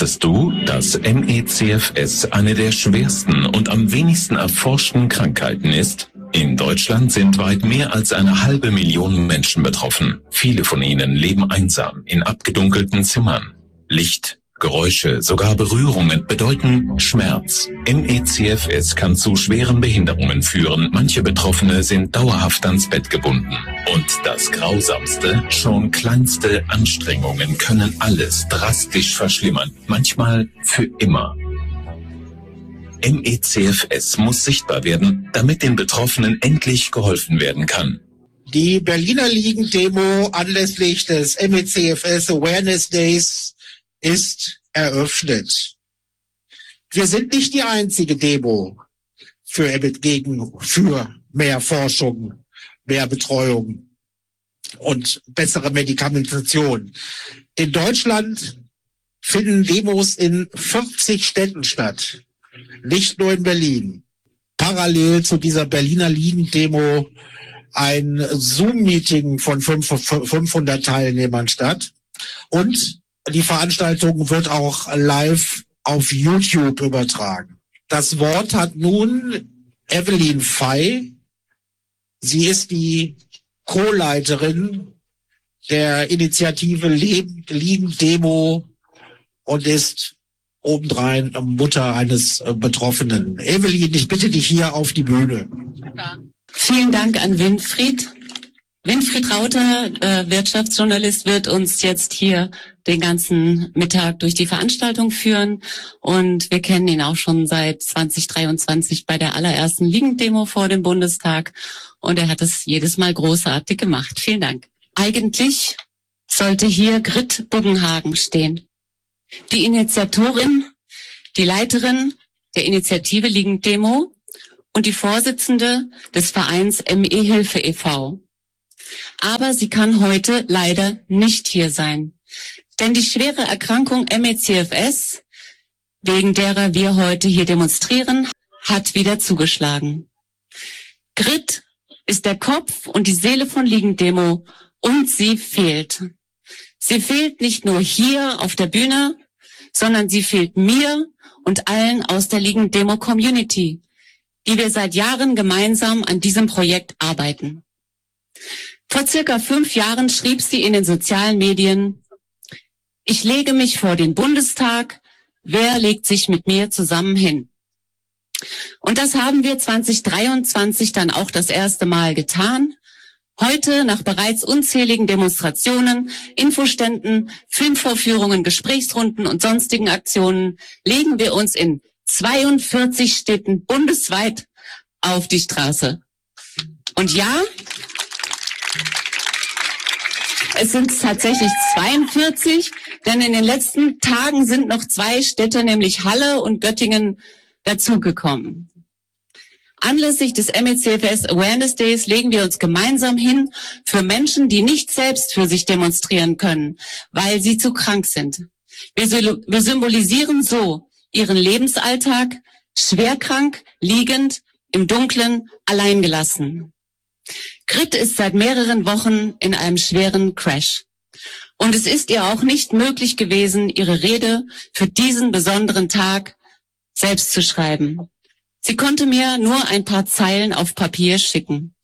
Wusstest du, dass ME/CFS eine der schwersten und am wenigsten erforschten Krankheiten ist? In Deutschland sind weit mehr als 500.000 Menschen betroffen. Viele von ihnen leben einsam in abgedunkelten Zimmern. Licht, Geräusche, sogar Berührungen bedeuten Schmerz. ME/CFS kann zu schweren Behinderungen führen. Manche Betroffene sind dauerhaft ans Bett gebunden. Und das Grausamste, schon kleinste Anstrengungen können alles drastisch verschlimmern. Manchmal für immer. ME/CFS muss sichtbar werden, damit den Betroffenen endlich geholfen werden kann. Die Berliner Liegen-Demo anlässlich des ME/CFS Awareness Days ist eröffnet. Wir sind nicht die einzige Demo für mehr Forschung, mehr Betreuung und bessere Medikamentation. In Deutschland finden Demos in 50 Städten statt, nicht nur in Berlin. Parallel zu dieser Berliner Liegen-Demo ein Zoom-Meeting von 500 Teilnehmern statt und die Veranstaltung wird auch live auf YouTube übertragen. Das Wort hat nun Evelyn Fey. Sie ist die Co-Leiterin der Initiative Liegen-Demo und ist obendrein Mutter eines Betroffenen. Evelyn, ich bitte dich hier auf die Bühne. Vielen Dank an Winfried. Winfried Rauter, Wirtschaftsjournalist, wird uns jetzt hier den ganzen Mittag durch die Veranstaltung führen. Und wir kennen ihn auch schon seit 2023 bei der allerersten Liegen-Demo vor dem Bundestag. Und er hat es jedes Mal großartig gemacht. Vielen Dank. Eigentlich sollte hier Grit Buggenhagen stehen. Die Initiatorin, die Leiterin der Initiative Liegen-Demo und die Vorsitzende des Vereins ME-Hilfe e.V. Aber sie kann heute leider nicht hier sein. Denn die schwere Erkrankung ME/CFS, wegen derer wir heute hier demonstrieren, hat wieder zugeschlagen. Grit ist der Kopf und die Seele von Liegen-Demo und sie fehlt. Sie fehlt nicht nur hier auf der Bühne, sondern sie fehlt mir und allen aus der Liegen-Demo-Community, die wir seit Jahren gemeinsam an diesem Projekt arbeiten. Vor circa 5 Jahren schrieb sie in den sozialen Medien: Ich lege mich vor den Bundestag, wer legt sich mit mir zusammen hin? Und das haben wir 2023 dann auch das erste Mal getan. Heute, nach bereits unzähligen Demonstrationen, Infoständen, Filmvorführungen, Gesprächsrunden und sonstigen Aktionen, legen wir uns in 42 Städten bundesweit auf die Straße. Und ja, es sind tatsächlich 42, denn in den letzten Tagen sind noch 2 Städte, nämlich Halle und Göttingen, dazugekommen. Anlässlich des ME/CFS Awareness Days legen wir uns gemeinsam hin für Menschen, die nicht selbst für sich demonstrieren können, weil sie zu krank sind. Wir symbolisieren so ihren Lebensalltag, schwerkrank, liegend, im Dunkeln, alleingelassen. Grit ist seit mehreren Wochen in einem schweren Crash. Und es ist ihr auch nicht möglich gewesen, ihre Rede für diesen besonderen Tag selbst zu schreiben. Sie konnte mir nur ein paar Zeilen auf Papier schicken.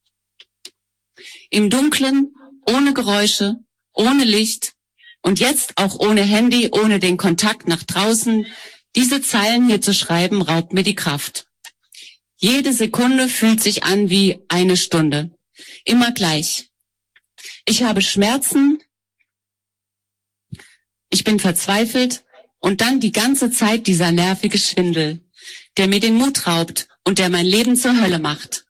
Im Dunkeln, ohne Geräusche, ohne Licht und jetzt auch ohne Handy, ohne den Kontakt nach draußen, diese Zeilen hier zu schreiben, raubt mir die Kraft. Jede Sekunde fühlt sich an wie eine Stunde. Immer gleich. Ich habe Schmerzen, ich bin verzweifelt und dann die ganze Zeit dieser nervige Schwindel, der mir den Mut raubt und der mein Leben zur Hölle macht.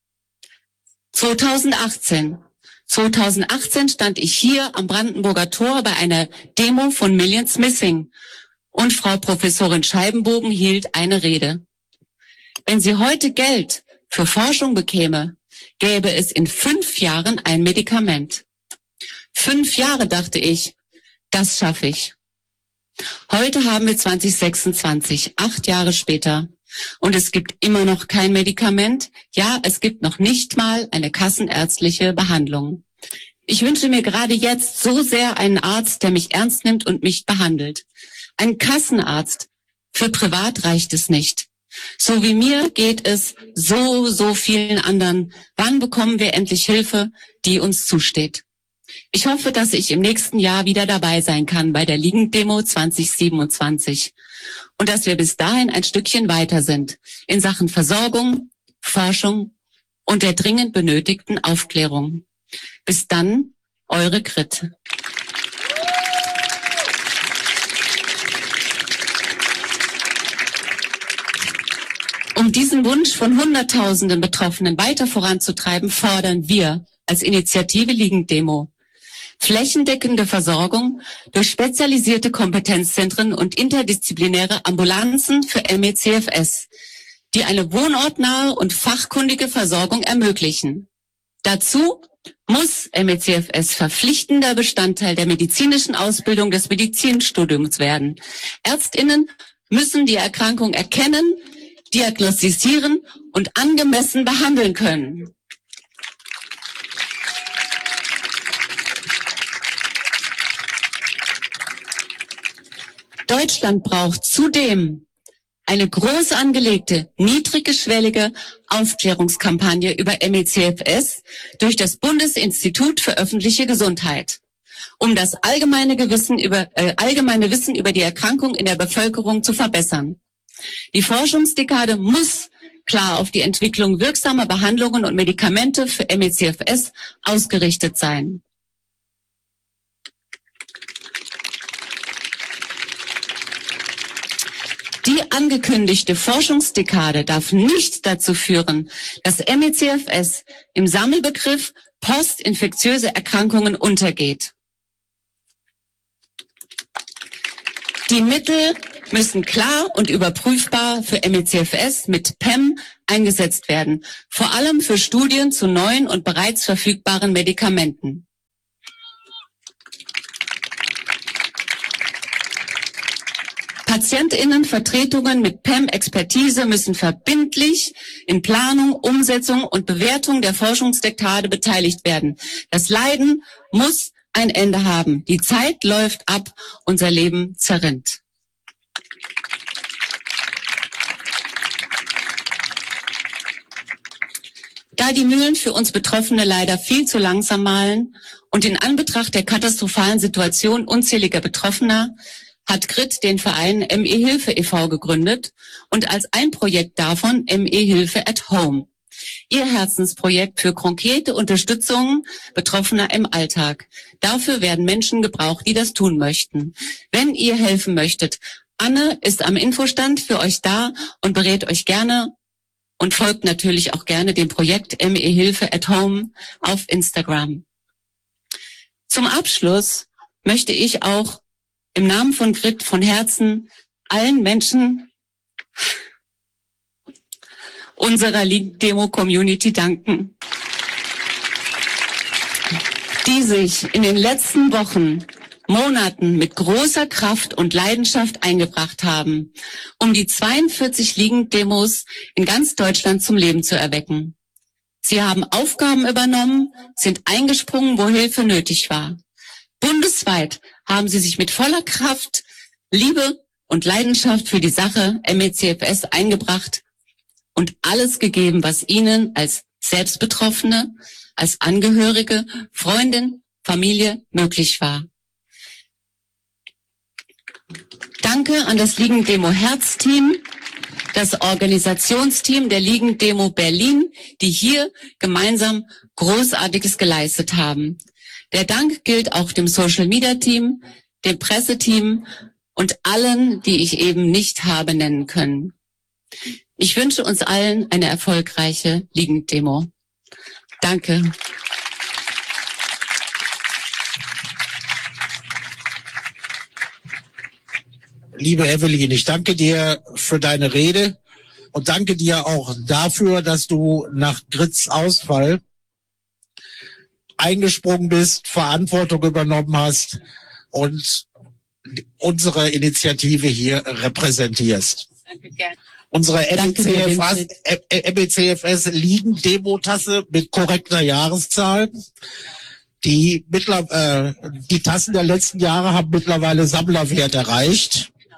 2018 stand ich hier am Brandenburger Tor bei einer Demo von Millions Missing und Frau Professorin Scheibenbogen hielt eine Rede. Wenn sie heute Geld für Forschung bekäme, gäbe es in 5 Jahren ein Medikament. 5 Jahre, dachte ich, das schaffe ich. Heute haben wir 2026, 8 Jahre später. Und es gibt immer noch kein Medikament. Ja, es gibt noch nicht mal eine kassenärztliche Behandlung. Ich wünsche mir gerade jetzt so sehr einen Arzt, der mich ernst nimmt und mich behandelt. Ein Kassenarzt. Für privat reicht es nicht. So wie mir geht es so vielen anderen. Wann bekommen wir endlich Hilfe, die uns zusteht? Ich hoffe, dass ich im nächsten Jahr wieder dabei sein kann bei der Liegenddemo 2027 und dass wir bis dahin ein Stückchen weiter sind in Sachen Versorgung, Forschung und der dringend benötigten Aufklärung. Bis dann, eure Grit. Um diesen Wunsch von Hunderttausenden Betroffenen weiter voranzutreiben, fordern wir als Initiative Liegenddemo flächendeckende Versorgung durch spezialisierte Kompetenzzentren und interdisziplinäre Ambulanzen für ME/CFS, die eine wohnortnahe und fachkundige Versorgung ermöglichen. Dazu muss ME/CFS verpflichtender Bestandteil der medizinischen Ausbildung des Medizinstudiums werden. ÄrztInnen müssen die Erkrankung erkennen, diagnostizieren und angemessen behandeln können. Deutschland braucht zudem eine groß angelegte, niedrigschwellige Aufklärungskampagne über ME/CFS durch das Bundesinstitut für öffentliche Gesundheit, um das allgemeine Wissen über die Erkrankung in der Bevölkerung zu verbessern. Die Forschungsdekade muss klar auf die Entwicklung wirksamer Behandlungen und Medikamente für ME/CFS ausgerichtet sein. Die angekündigte Forschungsdekade darf nicht dazu führen, dass ME/CFS im Sammelbegriff postinfektiöse Erkrankungen untergeht. Die Mittel müssen klar und überprüfbar für ME/CFS mit PEM eingesetzt werden, vor allem für Studien zu neuen und bereits verfügbaren Medikamenten. PatientInnenvertretungen mit PEM-Expertise müssen verbindlich in Planung, Umsetzung und Bewertung der Forschungsdekade beteiligt werden. Das Leiden muss ein Ende haben. Die Zeit läuft ab, unser Leben zerrinnt. Da die Mühlen für uns Betroffene leider viel zu langsam mahlen und in Anbetracht der katastrophalen Situation unzähliger Betroffener hat Grit den Verein ME-Hilfe e.V. gegründet und als ein Projekt davon ME-Hilfe at Home. Ihr Herzensprojekt für konkrete Unterstützung Betroffener im Alltag. Dafür werden Menschen gebraucht, die das tun möchten. Wenn ihr helfen möchtet, Anne ist am Infostand für euch da und berät euch gerne und folgt natürlich auch gerne dem Projekt ME-Hilfe at Home auf Instagram. Zum Abschluss möchte ich auch im Namen von Grit von Herzen allen Menschen unserer Liegenddemo-Community danken, die sich in den letzten Wochen, Monaten mit großer Kraft und Leidenschaft eingebracht haben, um die 42 Liegenddemos in ganz Deutschland zum Leben zu erwecken. Sie haben Aufgaben übernommen, sind eingesprungen, wo Hilfe nötig war. Bundesweit haben sie sich mit voller Kraft, Liebe und Leidenschaft für die Sache ME/CFS eingebracht und alles gegeben, was ihnen als Selbstbetroffene, als Angehörige, Freundin, Familie möglich war. Danke an das Liegenddemo-Herzteam, das Organisationsteam der Liegenddemo Berlin, die hier gemeinsam Großartiges geleistet haben. Der Dank gilt auch dem Social-Media-Team, dem Presseteam und allen, die ich eben nicht habe nennen können. Ich wünsche uns allen eine erfolgreiche Liegenddemo. Danke. Liebe Evelyn, ich danke dir für deine Rede und danke dir auch dafür, dass du nach Grits Ausfall eingesprungen bist, Verantwortung übernommen hast und unsere Initiative hier repräsentierst. Danke gerne. Unsere ME/CFS Liegenddemo-Tasse mit korrekter Jahreszahl. Die Tassen der letzten Jahre haben mittlerweile Sammlerwert erreicht.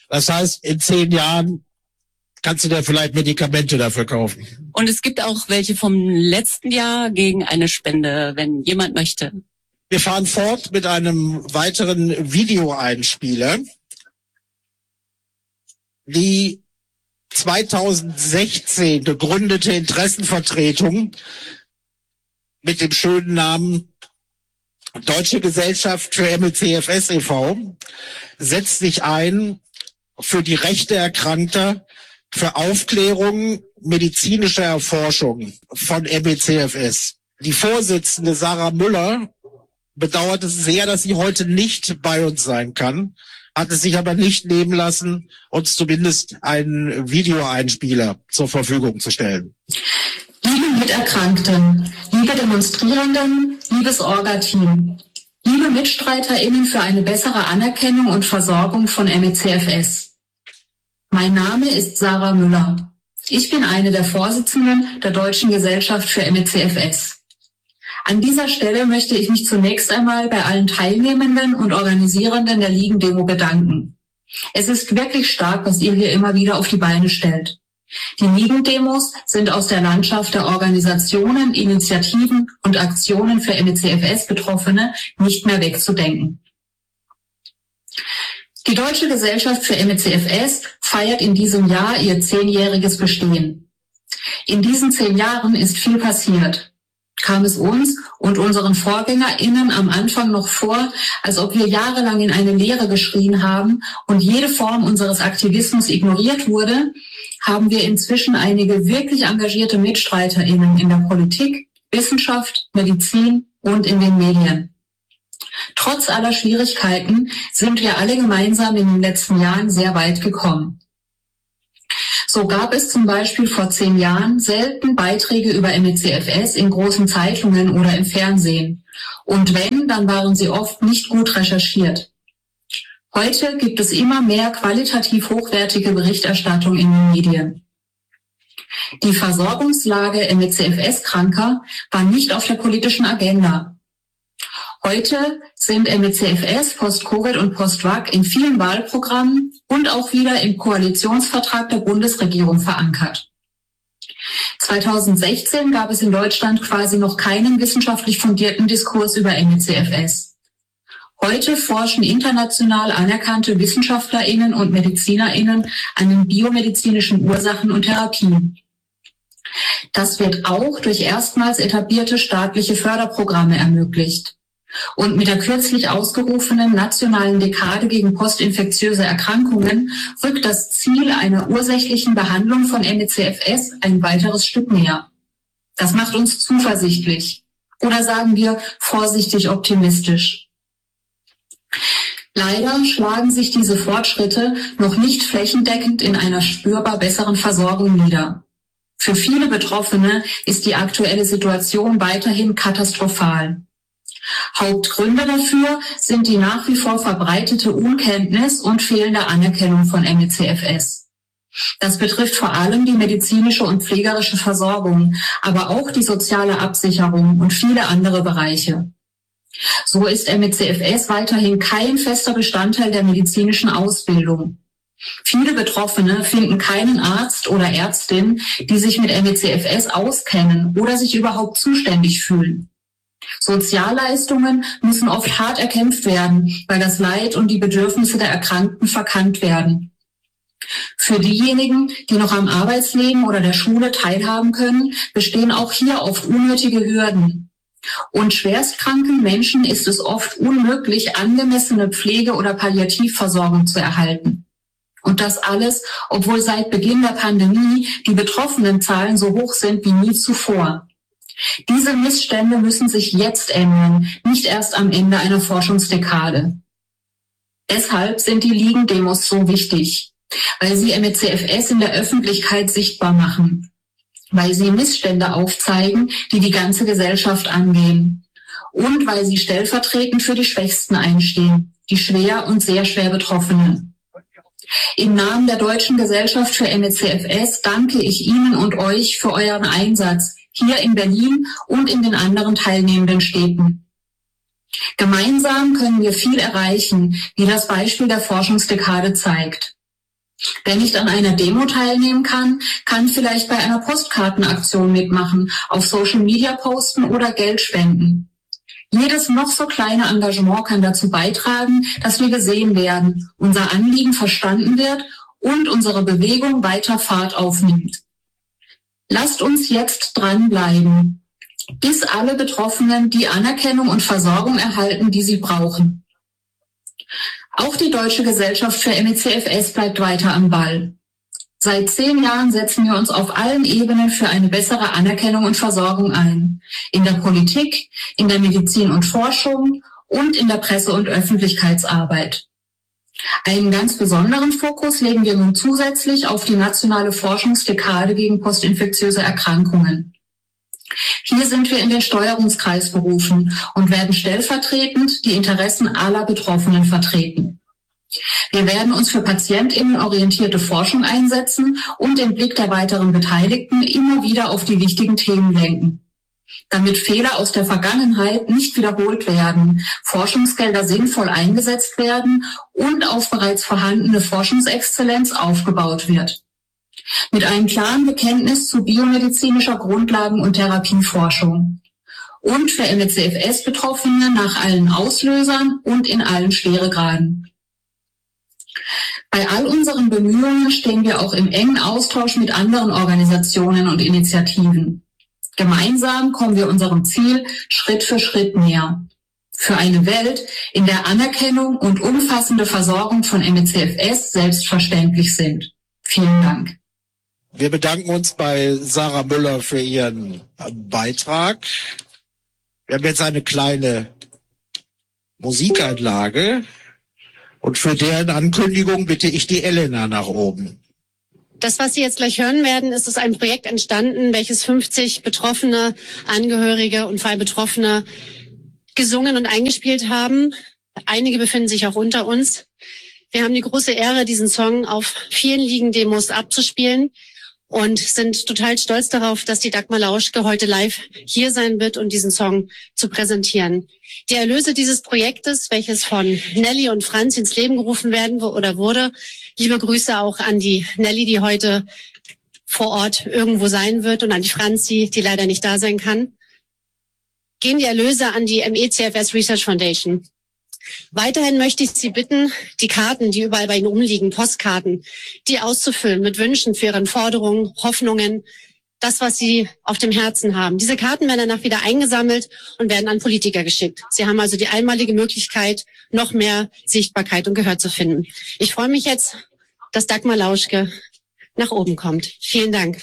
Das heißt, in 10 Jahren kannst du dir vielleicht Medikamente dafür kaufen. Und es gibt auch welche vom letzten Jahr gegen eine Spende, wenn jemand möchte. Wir fahren fort mit einem weiteren Videoeinspieler. Die 2016 gegründete Interessenvertretung mit dem schönen Namen Deutsche Gesellschaft für MECFS e.V. setzt sich ein für die Rechte Erkrankter, für Aufklärung, medizinische Erforschung von MECFS. Die Vorsitzende Sarah Müller bedauert es sehr, dass sie heute nicht bei uns sein kann, hat es sich aber nicht nehmen lassen, uns zumindest einen Videoeinspieler zur Verfügung zu stellen. Liebe Miterkrankten, liebe Demonstrierenden, liebes Orga-Team, liebe MitstreiterInnen für eine bessere Anerkennung und Versorgung von MECFS. Mein Name ist Sarah Müller. Ich bin eine der Vorsitzenden der Deutschen Gesellschaft für MECFS. An dieser Stelle möchte ich mich zunächst einmal bei allen Teilnehmenden und Organisierenden der Ligen-Demo bedanken. Es ist wirklich stark, was ihr hier immer wieder auf die Beine stellt. Die Ligen-Demos sind aus der Landschaft der Organisationen, Initiativen und Aktionen für MECFS-Betroffene nicht mehr wegzudenken. Die Deutsche Gesellschaft für MECFS feiert in diesem Jahr ihr 10-jähriges Bestehen. In diesen 10 Jahren ist viel passiert. Kam es uns und unseren VorgängerInnen am Anfang noch vor, als ob wir jahrelang in eine Leere geschrien haben und jede Form unseres Aktivismus ignoriert wurde, haben wir inzwischen einige wirklich engagierte MitstreiterInnen in der Politik, Wissenschaft, Medizin und in den Medien. Trotz aller Schwierigkeiten sind wir alle gemeinsam in den letzten Jahren sehr weit gekommen. So gab es zum Beispiel vor 10 Jahren selten Beiträge über MECFS in großen Zeitungen oder im Fernsehen. Und wenn, dann waren sie oft nicht gut recherchiert. Heute gibt es immer mehr qualitativ hochwertige Berichterstattung in den Medien. Die Versorgungslage MECFS-Kranker war nicht auf der politischen Agenda. Heute sind MECFS, Post-Covid und Post-Vac in vielen Wahlprogrammen und auch wieder im Koalitionsvertrag der Bundesregierung verankert. 2016 gab es in Deutschland quasi noch keinen wissenschaftlich fundierten Diskurs über MECFS. Heute forschen international anerkannte WissenschaftlerInnen und MedizinerInnen an den biomedizinischen Ursachen und Therapien. Das wird auch durch erstmals etablierte staatliche Förderprogramme ermöglicht. Und mit der kürzlich ausgerufenen nationalen Dekade gegen postinfektiöse Erkrankungen rückt das Ziel einer ursächlichen Behandlung von MECFS ein weiteres Stück näher. Das macht uns zuversichtlich. Oder sagen wir vorsichtig optimistisch. Leider schlagen sich diese Fortschritte noch nicht flächendeckend in einer spürbar besseren Versorgung nieder. Für viele Betroffene ist die aktuelle Situation weiterhin katastrophal. Hauptgründe dafür sind die nach wie vor verbreitete Unkenntnis und fehlende Anerkennung von MECFS. Das betrifft vor allem die medizinische und pflegerische Versorgung, aber auch die soziale Absicherung und viele andere Bereiche. So ist MECFS weiterhin kein fester Bestandteil der medizinischen Ausbildung. Viele Betroffene finden keinen Arzt oder Ärztin, die sich mit MECFS auskennen oder sich überhaupt zuständig fühlen. Sozialleistungen müssen oft hart erkämpft werden, weil das Leid und die Bedürfnisse der Erkrankten verkannt werden. Für diejenigen, die noch am Arbeitsleben oder der Schule teilhaben können, bestehen auch hier oft unnötige Hürden. Und schwerstkranken Menschen ist es oft unmöglich, angemessene Pflege- oder Palliativversorgung zu erhalten. Und das alles, obwohl seit Beginn der Pandemie die Betroffenenzahlen so hoch sind wie nie zuvor. Diese Missstände müssen sich jetzt ändern, nicht erst am Ende einer Forschungsdekade. Deshalb sind die Ligen-Demos so wichtig, weil sie MECFS in der Öffentlichkeit sichtbar machen, weil sie Missstände aufzeigen, die die ganze Gesellschaft angehen und weil sie stellvertretend für die Schwächsten einstehen, die schwer und sehr schwer Betroffenen. Im Namen der Deutschen Gesellschaft für MECFS danke ich Ihnen und euch für euren Einsatz hier in Berlin und in den anderen teilnehmenden Städten. Gemeinsam können wir viel erreichen, wie das Beispiel der Forschungsdekade zeigt. Wer nicht an einer Demo teilnehmen kann, kann vielleicht bei einer Postkartenaktion mitmachen, auf Social Media posten oder Geld spenden. Jedes noch so kleine Engagement kann dazu beitragen, dass wir gesehen werden, unser Anliegen verstanden wird und unsere Bewegung weiter Fahrt aufnimmt. Lasst uns jetzt dranbleiben, bis alle Betroffenen die Anerkennung und Versorgung erhalten, die sie brauchen. Auch die Deutsche Gesellschaft für MECFS bleibt weiter am Ball. Seit 10 Jahren setzen wir uns auf allen Ebenen für eine bessere Anerkennung und Versorgung ein. In der Politik, in der Medizin und Forschung und in der Presse- und Öffentlichkeitsarbeit. Einen ganz besonderen Fokus legen wir nun zusätzlich auf die nationale Forschungsdekade gegen postinfektiöse Erkrankungen. Hier sind wir in den Steuerungskreis berufen und werden stellvertretend die Interessen aller Betroffenen vertreten. Wir werden uns für patientinnenorientierte Forschung einsetzen und den Blick der weiteren Beteiligten immer wieder auf die wichtigen Themen lenken. Damit Fehler aus der Vergangenheit nicht wiederholt werden, Forschungsgelder sinnvoll eingesetzt werden und auf bereits vorhandene Forschungsexzellenz aufgebaut wird. Mit einem klaren Bekenntnis zu biomedizinischer Grundlagen- und Therapieforschung. Und für MECFS-Betroffene nach allen Auslösern und in allen Schweregraden. Bei all unseren Bemühungen stehen wir auch im engen Austausch mit anderen Organisationen und Initiativen. Gemeinsam kommen wir unserem Ziel Schritt für Schritt näher. Für eine Welt, in der Anerkennung und umfassende Versorgung von MECFS selbstverständlich sind. Vielen Dank. Wir bedanken uns bei Sarah Müller für ihren Beitrag. Wir haben jetzt eine kleine Musikeinlage und für deren Ankündigung bitte ich die Elena nach oben. Das, was Sie jetzt gleich hören werden, ist ein Projekt entstanden, welches 50 Betroffene, Angehörige und vor allem Betroffene gesungen und eingespielt haben. Einige befinden sich auch unter uns. Wir haben die große Ehre, diesen Song auf vielen Liegen-Demos abzuspielen und sind total stolz darauf, dass die Dagmar Lauschke heute live hier sein wird und diesen Song zu präsentieren. Die Erlöse dieses Projektes, welches von Nelly und Franz ins Leben gerufen werden wurde, liebe Grüße auch an die Nelly, die heute vor Ort irgendwo sein wird, und an die Franzi, die leider nicht da sein kann, gehen die Erlöse an die MECFS Research Foundation. Weiterhin möchte ich Sie bitten, die Karten, die überall bei Ihnen umliegen, Postkarten, die auszufüllen mit Wünschen für Ihren Forderungen, Hoffnungen, das, was Sie auf dem Herzen haben. Diese Karten werden danach wieder eingesammelt und werden an Politiker geschickt. Sie haben also die einmalige Möglichkeit, noch mehr Sichtbarkeit und Gehör zu finden. Ich freue mich jetzt, dass Dagmar Lauschke nach oben kommt. Vielen Dank.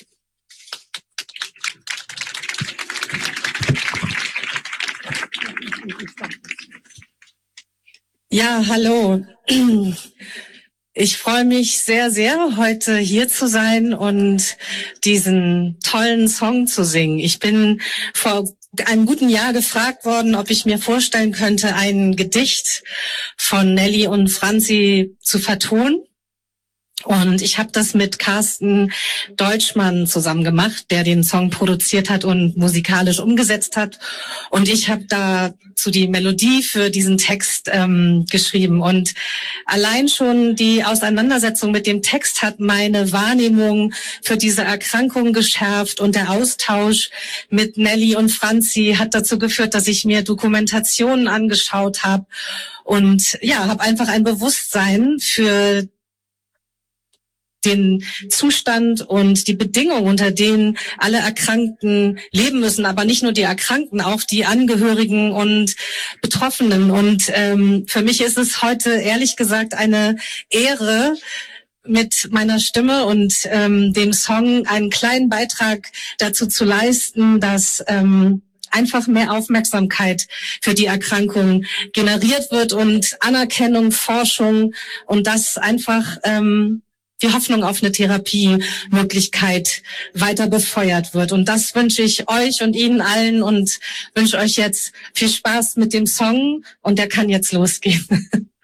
Ja, hallo. Ich freue mich sehr, sehr, heute hier zu sein und diesen tollen Song zu singen. Ich bin vor einem guten Jahr gefragt worden, ob ich mir vorstellen könnte, ein Gedicht von Nelly und Franzi zu vertonen. Und ich habe das mit Carsten Deutschmann zusammen gemacht, der den Song produziert hat und musikalisch umgesetzt hat. Und ich habe dazu die Melodie für diesen Text geschrieben. Und allein schon die Auseinandersetzung mit dem Text hat meine Wahrnehmung für diese Erkrankung geschärft. Und der Austausch mit Nelly und Franzi hat dazu geführt, dass ich mir Dokumentationen angeschaut habe. Und ja, habe einfach ein Bewusstsein für den Zustand und die Bedingungen, unter denen alle Erkrankten leben müssen, aber nicht nur die Erkrankten, auch die Angehörigen und Betroffenen. Und für mich ist es heute ehrlich gesagt eine Ehre, mit meiner Stimme und dem Song einen kleinen Beitrag dazu zu leisten, dass einfach mehr Aufmerksamkeit für die Erkrankung generiert wird und Anerkennung, Forschung und das einfach die Hoffnung auf eine Therapiemöglichkeit weiter befeuert wird. Und das wünsche ich euch und Ihnen allen und wünsche euch jetzt viel Spaß mit dem Song und der kann jetzt losgehen.